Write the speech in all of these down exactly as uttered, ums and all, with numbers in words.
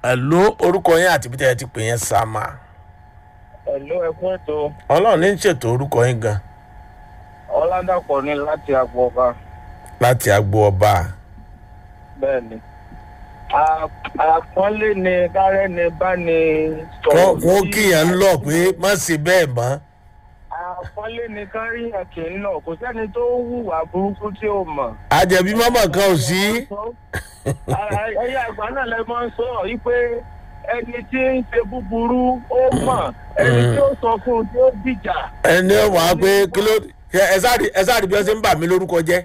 Hello, orúkọ yín àti bí tẹ́ ẹ ti pè yẹn Sama. Hello, ẹ kú ètò. Ọlọ́run ní ń ṣètò orúkọ yín gan. Ọládàpọ̀ ní láti Agbo Ọba. Láti Agbo Ọba. Bẹ́ẹ̀ni. Àpọ́nlé ni kárẹ́ ni bá ní sọ̀rọ̀. Wọ́n kíyàn ń lọ pé má ṣe bẹ́ẹ̀ mọ́. Àpọ́nlé ni káríyàn kì í lọ, kò sẹ́ni tó hùwà burúkú tí ó mọ̀. Àjẹbí mọ́mọ́ kan ò sí. Ẹyẹ àgbà náà lẹ máa ń sọ yìí pé ẹni tí ń ṣe búburú ó mọ̀, ẹni tí ó sọ fún un tí ó dìjà. Ẹni ó wàá pé kí ló ẹ sáàdì bí wọ́n ṣe ń bà mí lórúkọ jẹ́.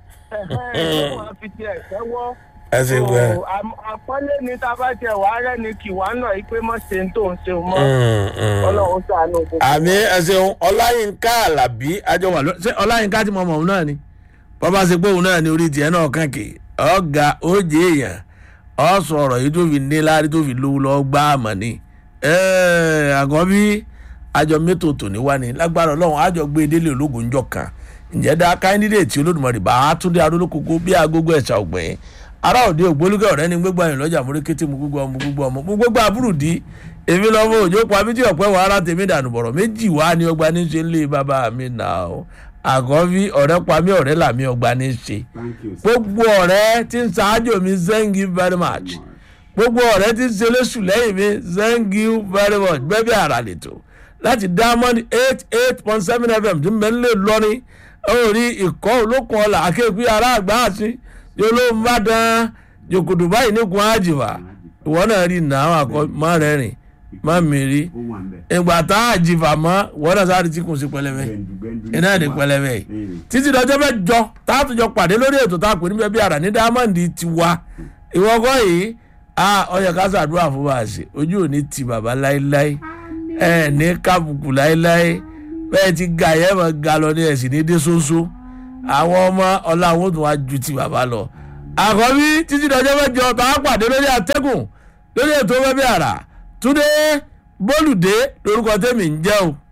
Wọ́n fi tiẹ̀ sẹ́wọ́. Ẹ ṣe gbẹ. Àpọ́nlé ni tá a bá tiẹ̀ wá rẹ́ ni kì wá náà yìí pé mọ̀ ṣe ń tó ń ṣe mọ́. Ọlọ́run ṣàánú gbogbo. Àmì ẹ ṣeun Ọláyínká Àlàbí àjọ wà lórí ṣé Ọláyínká tí mo mọ̀ òun náà ni bàbá ṣe pé òun náà ni orí tiẹ̀ náà kàn kì ọ̀gá òjì èèyàn ọ̀ sọ̀rọ̀ yìí tó fi ní lárí tó fi lówó lọ́ọ́ gbá àmọ́ ni àgọ́ bí àjọ mẹ́tò tòní wá ní lágbára Ọlọ́run àjọ gbé délé ológun ńjọ kan ǹjẹ́ dá káńdídéètì tí Olódùmarè bá Túndé Arólókòkò bí agogo ẹ̀ṣà ọ̀gbìn ará òde ògbólúgẹ́ ọ̀rẹ́ ni gbégbá yìí lọ́jà múrékété mu gbogbo ọmọ gbogbo ọmọ gbogbo àbúrùdí èmi lọ́mọ òjò pa mí tí ọ̀pẹ́ wàhálà tèmi dànù bọ̀rọ̀ méjì wá ní ọgbà ní ṣe ń lé bàbá mi nà ó àgọ́bí ọ̀rẹ́ pa mí ọ̀rẹ́ làmí ọgbà ní ṣe gbogbo ọ̀rẹ́ tí ń ṣáájú mi thank you very much gbogbo ọ̀rẹ́ tí ń ṣe lóṣù lẹ́yìn mi thank you very much bẹ́ẹ̀ bí ara lè tó láti Diamond eight eight point seven F M tí mo ń lè lọ́rin orí ìkọ́ olókun ọ̀la akéèkú ara àgbà àti yóò ló ń bá dán jòkòdù báyìí nígun àjìwà ìwọ náà rí nà án àkọ má rẹ́rìn má mìírí ìgbà tá àjìfà mọ́ ìwọ náà sáré tí kùn sí pẹlẹbẹ iná ẹ̀dẹ̀ pẹlẹbẹ títí dọjọ́ mẹ́jọ tá a tún jọ pàdé lórí ètò tá a pè níbẹ̀ bí ara ní Diamond ti wá ìwọ kọ́ yìí ó yẹ ká ṣàdúrà fún wa ṣe ojú ò ní ti bàbá láéláé ẹ ní kábùkù láéláé bẹ́ẹ̀ ti ga yẹ́ mọ̀ ga lọ ní ẹ̀sìn ní dé sóńsó àwọn ọmọ ọlá àwọn tó wá ju ti bàbá lọ. àkọ́bí títí dọjọ́ mẹ́jọ tá a pàdé lórí àtẹ́gùn lórí ètò bẹ́ẹ̀ bí ara Túndé Bólúdé lórúkọ tèmi ń jẹ́ o.